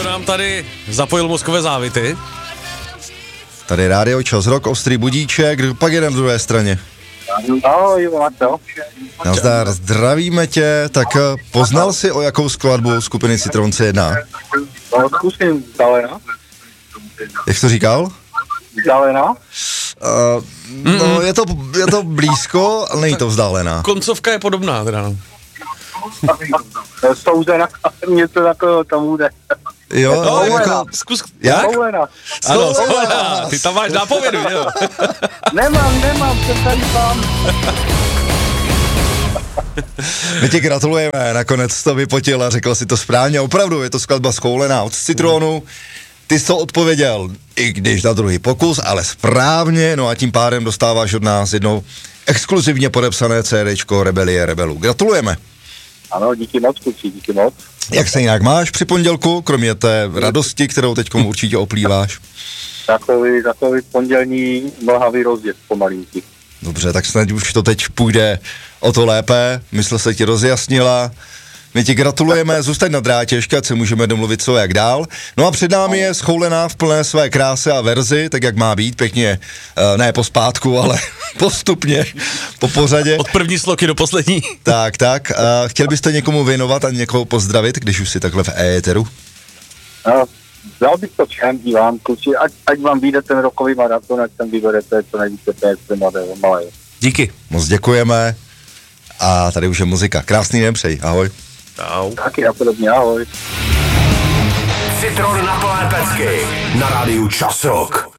Někdo nám tady zapojil mozkové závity. Tady rádio Čas Rock, Ostrý budíček, kdo pak je na druhé straně? Ahoj, Marto. Nazdar, zdravíme tě, tak poznal jsi, o jakou skladbu skupiny Citron se jedná? No, zkusím Vzdálena. Jak jsi to říkal? Vzdálena? No, je to blízko, ale není to vzdálená. Koncovka je podobná teda, no. Souzena, něco takového tam bude. Jo, No, jako, zkus. jak? Soulena. Ano, Soulena. Ty tam máš nápovědu, jo? Nemám, jsem tady sám. My ti gratulujeme, nakonec to vypotil a řekl si to správně, opravdu je to skladba Skoulená od Citronu. Ty jsi to odpověděl, i když na druhý pokus, ale správně, no a tím pádem dostáváš od nás jednou exkluzivně podepsané CDčko Rebelie Rebelů. Gratulujeme. Ano, díky moc, kluci, díky moc. Jak se jinak máš při pondělku, kromě té radosti, kterou teďkom určitě oplýváš? Takový pondělní mlhavý rozjezd pomalinký. Dobře, tak snad už to teď půjde o to lépe, mysl se ti rozjasnila. My ti gratulujeme, zůstaň na drátě, ještě ať se můžeme domluvit co jak dál. No a před námi je Schoulená v plné své kráse a verzi, tak jak má být, pěkně, ne pospátku, ale postupně, po pořadě. Od první sloky do poslední. Tak, chtěl byste někomu věnovat a někoho pozdravit, když už si takhle v éteru? Dal bych to všem divám, kluci, ať vám vyjde ten rokový maraton, ať tam vyberete co nejvíce péc, malé. Díky. Moc děkujeme a tady už je muzika. Krásný den přeji, ahoj. Au. Taky napodobně, ahoj. Citron na plné pecky na rádiu Čas Rock.